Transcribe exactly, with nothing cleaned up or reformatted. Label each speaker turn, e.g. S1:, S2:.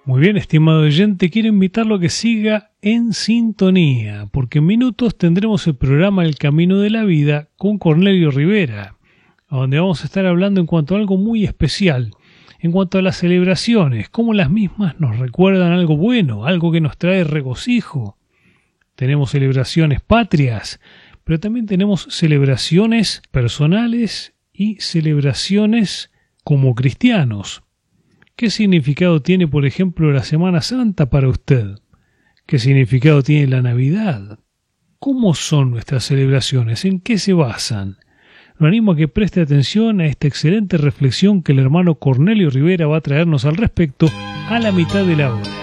S1: Muy bien, estimado oyente, quiero invitarlo a que siga en sintonía, porque en minutos tendremos el programa El Camino de la Vida con Cornelio Rivera, donde vamos a estar hablando en cuanto a algo muy especial, en cuanto a las celebraciones, cómo las mismas nos recuerdan algo bueno, algo que nos trae regocijo. Tenemos celebraciones patrias, pero también tenemos celebraciones personales y celebraciones como cristianos. ¿Qué significado tiene, por ejemplo, la Semana Santa para usted? ¿Qué significado tiene la Navidad? ¿Cómo son nuestras celebraciones? ¿En qué se basan? Lo animo a que preste atención a esta excelente reflexión que el hermano Cornelio Rivera va a traernos al respecto a la mitad de la hora.